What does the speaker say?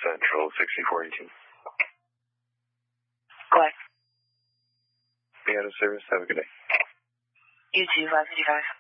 Central 6418. Go ahead. Be out of service. Have a good day. You too, 555.